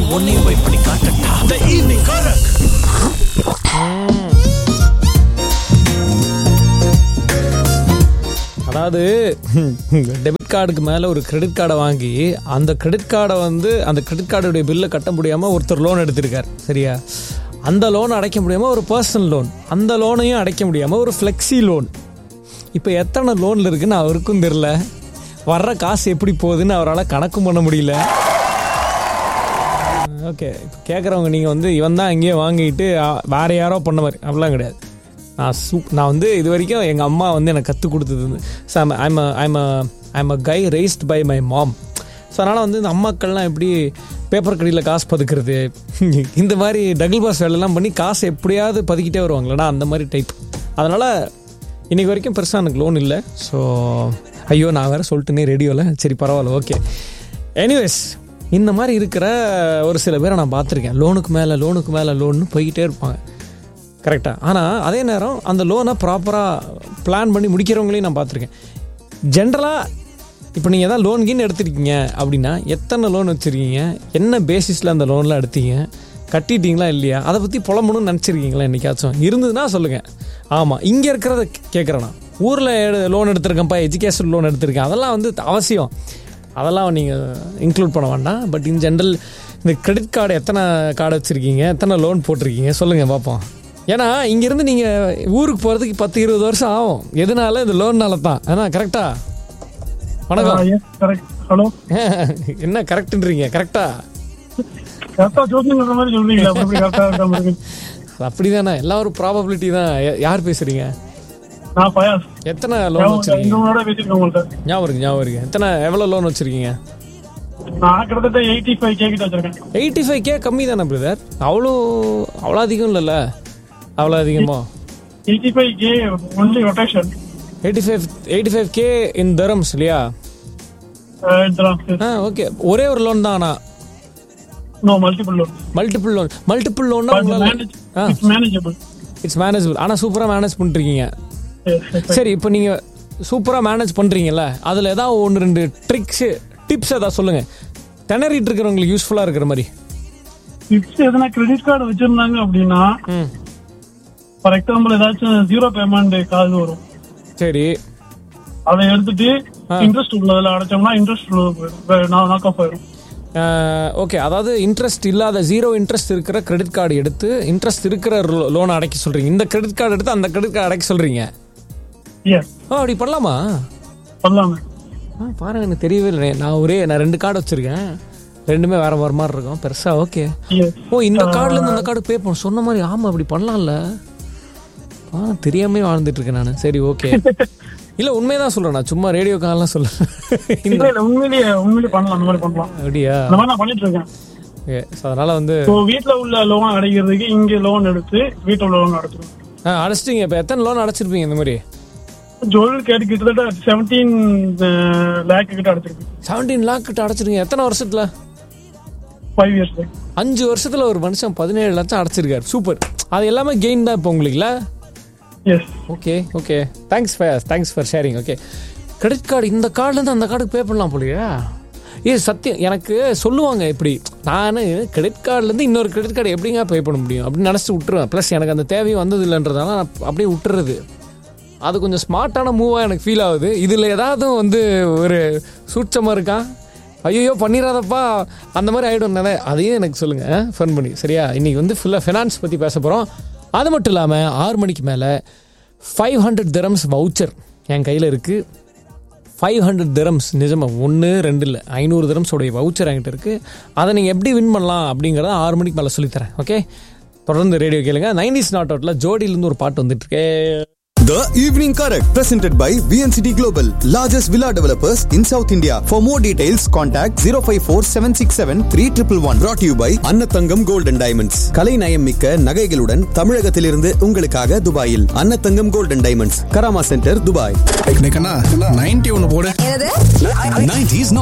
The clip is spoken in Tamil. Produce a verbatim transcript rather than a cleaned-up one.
உன்னையும் போய் பண்ணி காட்டட்டா. The evening Karak. அதாவது டெபிட் கார்டுக்கு மேலே ஒரு கிரெடிட் கார்டை வாங்கி அந்த கிரெடிட் கார்டை வந்து அந்த கிரெடிட் கார்டுடைய பில்லை கட்ட முடியாமல் ஒருத்தர் லோன் எடுத்திருக்கார். சரியா? அந்த லோன் அடைக்க முடியாமல் ஒரு பர்சனல் லோன், அந்த லோனையும் அடைக்க முடியாமல் ஒரு ஃப்ளெக்ஸி லோன். இப்போ எத்தனை லோனில் இருக்குன்னு அவருக்கும் தெரில, வர்ற காசு எப்படி போகுதுன்னு அவரால் கணக்கும் பண்ண முடியல. ஓகே, இப்போ கேட்குறவங்க நீங்கள் வந்து இவன் தான் இங்கேயே வாங்கிட்டு வேறு யாரோ பண்ண மாதிரி அப்படிலாம் கிடையாது. நான் சூப் நான் வந்து இது வரைக்கும் எங்கள் அம்மா வந்து எனக்கு கற்றுக் கொடுத்தது வந்து so I'm I'm I'm I'm a guy rest by my mom. So அதனால் வந்து இந்த அம்மாக்கள்லாம் எப்படி பேப்பர் கடியில் காசு பதுக்கிறது, இந்த மாதிரி டபுள் பாஸ் வேலைலாம் பண்ணி காசு எப்படியாவது பதுக்கிட்டே வருவாங்களடா, அந்த மாதிரி டைப். அதனால் இன்றைக்கி வரைக்கும் பெருசாக எனக்கு லோன் இல்லை. ஸோ ஐயோ நான் வேறு சொல்லிட்டுனே ரேடியோவில், சரி பரவாயில்ல, ஓகே. எனிவேஸ், இந்த மாதிரி இருக்கிற ஒரு சில பேரை நான் பார்த்துருக்கேன். லோனுக்கு மேலே லோனுக்கு மேலே லோன்னு போய்கிட்டே இருப்பாங்க. கரெக்டாக. ஆனால் அதே நேரம் அந்த லோனை ப்ராப்பராக பிளான் பண்ணி முடிக்கிறவங்களையும் நான் பார்த்துருக்கேன். ஜென்ரலாக இப்போ நீங்கள் எதாவது லோன் கீன்னு எடுத்துருக்கீங்க அப்படின்னா எத்தனை லோன் வச்சுருக்கீங்க, என்ன பேசிஸில் அந்த லோன்லாம் எடுத்தீங்க, கட்டிட்டீங்களா இல்லையா, அதை பற்றி புலம்பணும்னு நினச்சிருக்கீங்களா என்றைக்காச்சும்? இருந்ததுன்னா சொல்லுங்கள். ஆமாம், இங்கே இருக்கிறத கேட்குறேண்ணா. ஊரில் லோன் எடுத்திருக்கேன்ப்பா, எஜுகேஷன் லோன் எடுத்திருக்கேன், அதெல்லாம் வந்து அவசியம், அதெல்லாம் நீங்கள் இன்க்ளூட் பண்ண வேண்டாம். பட் இன் ஜென்ரல் இந்த கிரெடிட் கார்டு எத்தனை கார்டு வச்சுருக்கீங்க, எத்தனை லோன் போட்டிருக்கீங்க சொல்லுங்கள் பார்ப்போம். ஏன்னா இங்கேருந்து நீங்கள் ஊருக்கு போகிறதுக்கு பத்து இருபது வருஷம் ஆகும். எதனால? இந்த லோன்னால தான். ஏன்னா கரெக்டா? வணக்கம். ஹலோ. என்ன கரெக்டுன்றீங்க? கரெக்டா? அப்படிதானே, எல்லாம் ஒரு ப்ராபபிலிட்டி தான். யார் பேசுறீங்க? எத்தனை லோன் வச்சிருக்கீங்க? ஞாபகம் இருக்கு, ஞாபகம் இருக்கு. எத்தனை எவ்வளோ லோன் வச்சிருக்கீங்க? எயிட்டி ஃபைவ் கே கம்மி தானே பிரதர்? அவ்வளோ அவ்வளோ அதிகம் இல்லைல்ல? அவ்வளோ அதிகமா? Eighty five K only rotation. Eighty five eighty five K இன் dirhams இல்லையா? ஆ ஓகே. ஒரே ஒரு லோன் தான். ஆனா no multiple loan. Multiple loan multiple லோன்னா it's manageable. It's manageable. ஆனா சூப்பரா மேனேஜ் பண்ணிருக்கீங்க. சரி, இப்போ நீங்க சூப்பரா மேனேஜ் பண்றீங்கல்ல, அதுல ஏதாவது ஒன்று ரெண்டு ட்ரிக்ஸ் டிப்ஸ் ஏதாவது சொல்லுங்க, திணறிட்டு இருக்கிறவங்களுக்கு யூஸ்ஃபுல்லா இருக்கிற மாதிரி. டிப்ஸ் எதனா கிரெடிட் கார்டு வச்சிருந்தாங்க அப்படின்னா, ஃபார் எக்ஸாம்பிள் ஏதாச்சும் ஜீரோ பேமெண்ட் காசு வரும். சரி, அதை எடுத்துட்டு இன்ட்ரெஸ்ட் உள்ளதுல அடைச்சோம்னா இன்ட்ரெஸ்ட் நாக் ஆஃப் ஆயிடும். ஓகே, அதாவது இன்ட்ரெஸ்ட் இல்லாத ஜீரோ இன்ட்ரெஸ்ட் இருக்கிற கிரெடிட் கார்டு எடுத்து இன்ட்ரெஸ்ட் இருக்கிற லோனை அடைக்க சொல்றீங்க. இந்த கிரெடிட் கார்டு எடுத்து அந்த கிரெடிட் கார்டு அடைக்க சொல்றீங்க. ஓ, அப்படி பண்ணலாமா? பண்ணலாமே. பாருங்க, எனக்கு தெரியவே இல்லை. நான் ஒரே நான் ரெண்டு கார்டு வச்சிருக்கேன், ரெண்டுமே வேற வேற மாதிரி இருக்கும் பெருசா. ஓகே. ஓ, இந்த கார்டுல இருந்து அந்த கார்டு பே பண்ண சொன்ன மாதிரி. ஆமா, அப்படி பண்ணலாம்ல. தெரியாம வாழ்ந்துட்டு இருக்கேன் நான். சரி, ஓகே. இல்ல உண்மைதான் சொல்றேன், நான் சும்மா ரேடியோ கால்லாம் சொல்ல. உண்மையிலேயே உண்மையிலேயே பண்ணலாம், அந்த மாதிரி பண்ணலாம். அப்படியா? அந்த மாதிரி நான் பண்ணிட்டு இருக்கேன். அதனால வந்து வீட்டுல உள்ள லோன் அடைக்கிறதுக்கு இங்க லோன் எடுத்து வீட்டுல உள்ள லோன் அடைச்சிருவோம். அடைச்சிட்டீங்க? இப்ப எத்தனை லோன் அடைச்சிருப்பீங்க இந்த மாதிரி? ஜுவல் கேட் கிட்டத்தட்ட செவன்டீன் லேக் கிட்ட அடைச்சிருக்கேன். செவன்டீன் லேக் கிட்ட அடைச்சிருக்கீங்க. எத்தனை வருஷத்துல? Five years. அஞ்சு வருஷத்துல ஒரு மனுஷன் பதினேழு லட்சம் அடைச்சிருக்காரு. சூப்பர். அது எல்லாமே கெயின் தான் இப்போ உங்களுக்குல? Okay okay, thanks for thanks for sharing. Okay, credit card இந்த கார்டுலேருந்து அந்த கார்டுக்கு பே பண்ணலாம் போலியா? ஏ சத்தியம், எனக்கு சொல்லுவாங்க இப்படி, நான் கிரெடிட் கார்டுலேருந்து இன்னொரு கிரெடிட் கார்டு எப்படிங்க பே பண்ண முடியும் அப்படின்னு நினச்சிட்டு விட்டுருவேன். ப்ளஸ் எனக்கு அந்த தேவையும் வந்தது இல்லைன்றதால நான் அப்படியே விட்டுறது. அது கொஞ்சம் ஸ்மார்ட்டான மூவாக எனக்கு ஃபீல் ஆகுது. இதில் ஏதாவது வந்து ஒரு சூட்சமாக இருக்கா? ஐயோ பண்ணிடாதப்பா, அந்த மாதிரி ஆகிடும் தானே. அதையும் எனக்கு சொல்லுங்கள் ஃபோன் பண்ணி. சரியா? இன்றைக்கி வந்து ஃபுல்லாக ஃபினான்ஸ் பற்றி பேச போகிறோம். அது மட்டும் இல்லாமல் ஆறு மணிக்கு மேலே ஃபைவ் ஹண்ட்ரட் திரம்ஸ் வவுச்சர் என் கையில் இருக்குது. ஃபைவ் ஹண்ட்ரட் திரம்ஸ், நிஜமாக ஒன்று ரெண்டு இல்லை, ஐநூறு திரம்ஸோடைய வவுச்சர் என்கிட்ட இருக்குது. அதை நீங்கள் எப்படி வின் பண்ணலாம் அப்படிங்கிறத ஆறு மணிக்கு மேலே சொல்லித்தரேன். ஓகே, தொடர்ந்து ரேடியோ கேளுங்க. நைன்டிஸ் நாட் அவுட்டில் ஜோடியிலேருந்து ஒரு பாட்டு வந்துட்டுருக்கே. The Evening Karak, presented by V N C T Global, largest villa developers in South India. For more details, contact zero five four seven six seven three one one one. Brought to you by Annathangam Gold and Diamonds. கலை நயம் மிக்க நகைகளுடன் தமிழகத்திலிருந்து உங்களுக்காக துபாயில் Annathangam Gold and Diamonds, Karama centre, Dubai. Ninety ஒன்னு போடு. என்னது? நைன்டீஸ்